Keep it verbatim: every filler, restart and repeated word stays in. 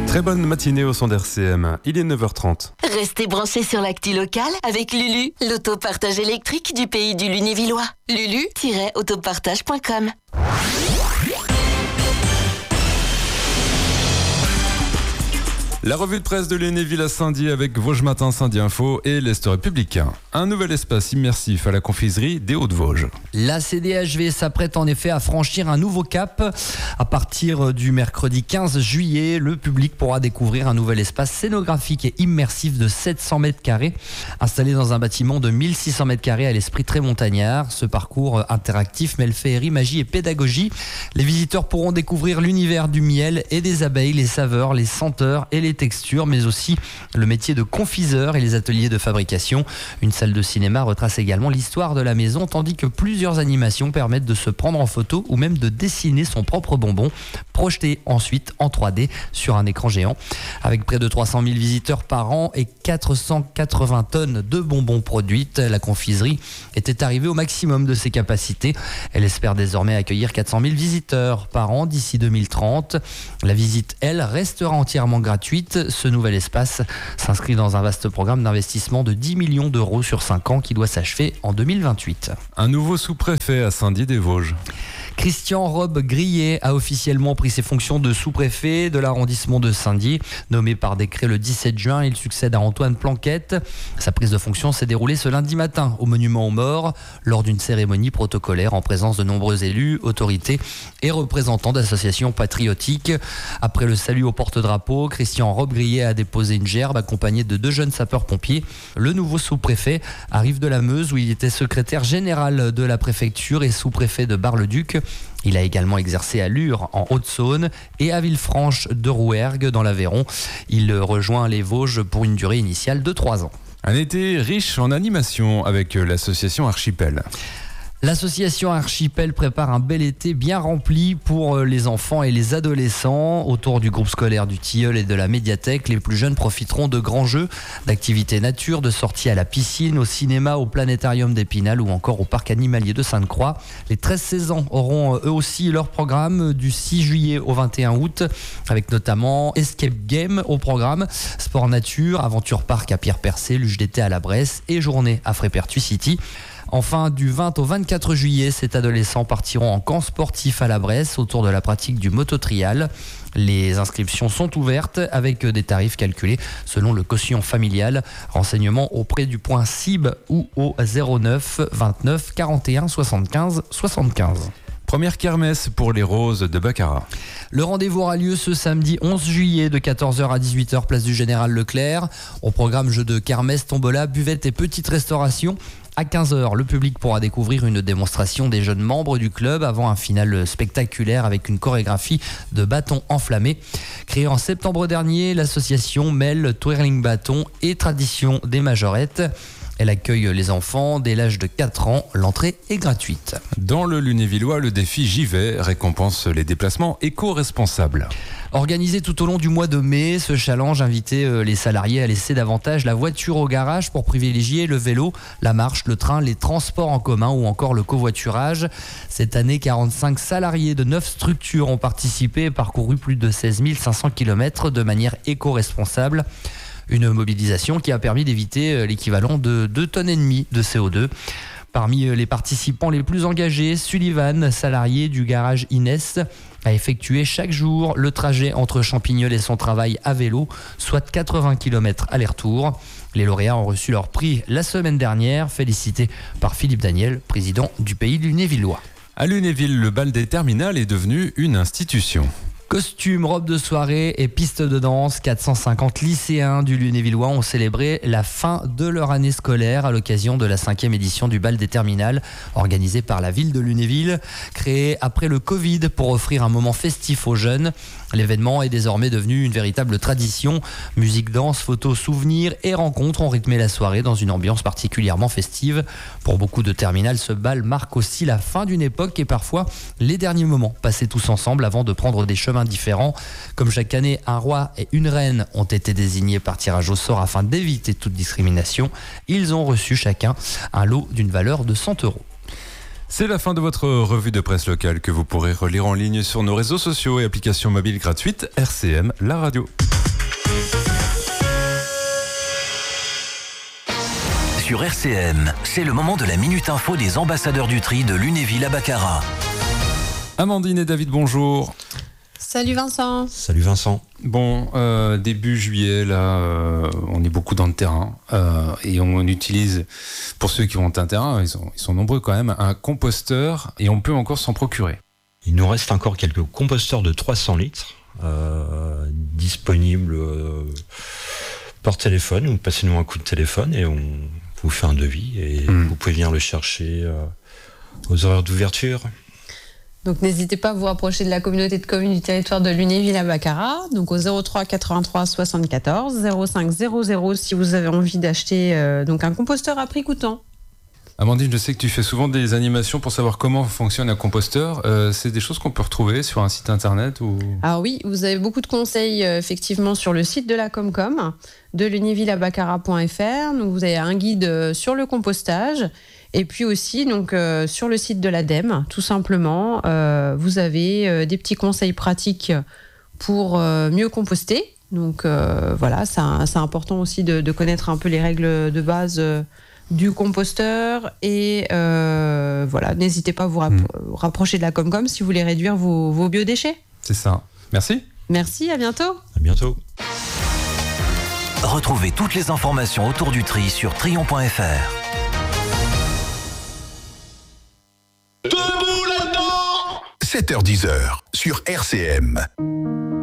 Très bonne matinée au son d'R C M, il est neuf heures trente. Restez branchés sur l'actu locale avec Lulu, l'autopartage électrique du pays du Lunévillois. lulu tiret autopartage point com. La revue de presse de Lunéville à Saint-Dié avec Vosges Matin, Saint-Dié Info et l'Est Républicain. Un nouvel espace immersif à la confiserie des Hauts-de-Vosges. La C D H V s'apprête en effet à franchir un nouveau cap. À partir du mercredi quinze juillet, le public pourra découvrir un nouvel espace scénographique et immersif de sept cents mètres carrés, installé dans un bâtiment de mille six cents mètres carrés à l'esprit très montagnard. Ce parcours interactif mêle féerie, magie et pédagogie. Les visiteurs pourront découvrir l'univers du miel et des abeilles, les saveurs, les senteurs et les textures, mais aussi le métier de confiseur et les ateliers de fabrication. Une salle de cinéma retrace également l'histoire de la maison, tandis que plusieurs animations permettent de se prendre en photo ou même de dessiner son propre bonbon, projeté ensuite en trois D sur un écran géant. Avec près de trois cent mille visiteurs par an et quatre cent quatre-vingts tonnes de bonbons produites, la confiserie était arrivée au maximum de ses capacités. Elle espère désormais accueillir quatre cent mille visiteurs par an d'ici deux mille trente. La visite, elle, restera entièrement gratuite. Ce nouvel espace s'inscrit dans un vaste programme d'investissement de dix millions d'euros sur cinq ans qui doit s'achever en deux mille vingt-huit. Un nouveau sous-préfet à Saint-Dié-des-Vosges. Christian Rob Grillet a officiellement pris ses fonctions de sous-préfet de l'arrondissement de Saint-Dié. Nommé par décret le dix-sept juin, il succède à Antoine Planquette. Sa prise de fonction s'est déroulée ce lundi matin au Monument aux Morts lors d'une cérémonie protocolaire en présence de nombreux élus, autorités et représentants d'associations patriotiques. Après le salut au porte-drapeau, Christian Rob Grillet a déposé une gerbe accompagné de deux jeunes sapeurs-pompiers. Le nouveau sous-préfet arrive de la Meuse où il était secrétaire général de la préfecture et sous-préfet de Bar-le-Duc. Il a également exercé à Lure en Haute-Saône et à Villefranche de Rouergue dans l'Aveyron. Il rejoint les Vosges pour une durée initiale de trois ans. Un été riche en animation avec l'association Archipel. L'association Archipel prépare un bel été bien rempli pour les enfants et les adolescents. Autour du groupe scolaire du Tilleul et de la médiathèque, les plus jeunes profiteront de grands jeux, d'activités nature, de sorties à la piscine, au cinéma, au planétarium d'Épinal ou encore au parc animalier de Sainte-Croix. Les treize seize ans auront eux aussi leur programme du six juillet au vingt et un août, avec notamment Escape Game au programme, Sport Nature, Aventure Park à Pierre-Percé, luge d'été à la Bresse et journée à Frépertuis City. Enfin, du vingt au vingt-quatre juillet, ces adolescents partiront en camp sportif à la Bresse autour de la pratique du mototrial. Les inscriptions sont ouvertes avec des tarifs calculés selon le quotient familial. Renseignements auprès du point C I B ou au zéro neuf vingt-neuf quarante et un soixante-quinze soixante-quinze. Première kermesse pour les roses de Baccarat. Le rendez-vous aura lieu ce samedi onze juillet de quatorze heures à dix-huit heures, place du Général Leclerc. Au programme jeux de kermesse, tombola, buvette et petite restauration. À quinze heures, le public pourra découvrir une démonstration des jeunes membres du club avant un final spectaculaire avec une chorégraphie de bâtons enflammés. Créée en septembre dernier, l'association mêle twirling bâton et tradition des majorettes. Elle accueille les enfants dès l'âge de quatre ans. L'entrée est gratuite. Dans le Lunévillois, le défi J'y vais récompense les déplacements éco-responsables. Organisé tout au long du mois de mai, ce challenge invitait les salariés à laisser davantage la voiture au garage pour privilégier le vélo, la marche, le train, les transports en commun ou encore le covoiturage. Cette année, quarante-cinq salariés de neuf structures ont participé et parcouru plus de seize mille cinq cents kilomètres de manière éco-responsable. Une mobilisation qui a permis d'éviter l'équivalent de deux tonnes et demie de C O deux. Parmi les participants les plus engagés, Sullivan, salarié du garage Inès, a effectué chaque jour le trajet entre Champignol et son travail à vélo, soit quatre-vingts kilomètres aller-retour. Les lauréats ont reçu leur prix la semaine dernière, félicités par Philippe Daniel, président du Pays Lunévillois. À Lunéville, le bal des terminales est devenu une institution. Costumes, robes de soirée et pistes de danse, quatre cent cinquante lycéens du Lunévillois ont célébré la fin de leur année scolaire à l'occasion de la cinquième édition du bal des terminales organisé par la ville de Lunéville. Créé après le Covid pour offrir un moment festif aux jeunes, l'événement est désormais devenu une véritable tradition. Musique, danse, photos, souvenirs et rencontres ont rythmé la soirée dans une ambiance particulièrement festive. Pour beaucoup de terminales, ce bal marque aussi la fin d'une époque et parfois les derniers moments passés tous ensemble avant de prendre des chemins différents. Comme chaque année, un roi et une reine ont été désignés par tirage au sort afin d'éviter toute discrimination. Ils ont reçu chacun un lot d'une valeur de cent euros. C'est la fin de votre revue de presse locale que vous pourrez relire en ligne sur nos réseaux sociaux et applications mobiles gratuites R C M, la radio. sur R C M. C'est le moment de la Minute Info des ambassadeurs du tri de Lunéville à Baccarat. Amandine et David, bonjour. Salut Vincent. Salut Vincent. Bon, euh, début juillet, là, euh, on est beaucoup dans le terrain euh, et on utilise, pour ceux qui ont un terrain, ils sont, ils sont nombreux quand même, un composteur et on peut encore s'en procurer. Il nous reste encore quelques composteurs de trois cents litres euh, disponibles euh, par téléphone. Vous passez-nous un coup de téléphone et on vous fait un devis et mmh. vous pouvez venir le chercher euh, aux horaires d'ouverture. Donc n'hésitez pas à vous rapprocher de la communauté de communes du territoire de Lunéville à Baccarat, donc au zéro trois quatre-vingt-trois soixante-quatorze zéro cinq zéro zéro si vous avez envie d'acheter euh, donc un composteur à prix coûtant. Amandine, je sais que tu fais souvent des animations pour savoir comment fonctionne un composteur. Euh, c'est des choses qu'on peut retrouver sur un site internet ou... Ah oui, vous avez beaucoup de conseils euh, effectivement sur le site de la Comcom, de lunéville à baccarat point f r. Donc vous avez un guide euh, sur le compostage. Et puis aussi, donc, euh, sur le site de l'ADEME, tout simplement, euh, vous avez euh, des petits conseils pratiques pour euh, mieux composter. Donc euh, voilà, c'est, un, c'est important aussi de, de connaître un peu les règles de base euh, du composteur. Et euh, voilà, n'hésitez pas à vous rapp- mmh. rapprocher de la Comcom si vous voulez réduire vos, vos biodéchets. C'est ça. Merci. Merci, à bientôt. À bientôt. Retrouvez toutes les informations autour du tri sur trion point f r. Debout là-dedans sept heures dix sur R C M.